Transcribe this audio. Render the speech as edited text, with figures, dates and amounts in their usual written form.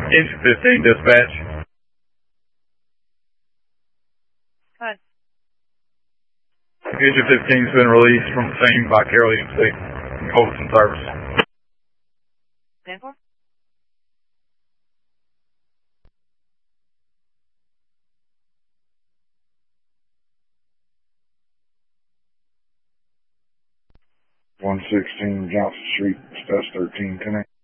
Engine 15, dispatch. Good. Engine 15's been released from the scene by Carroll EMC. Overton service. Stand for? (116) Johnson Street, Stats 13, connect.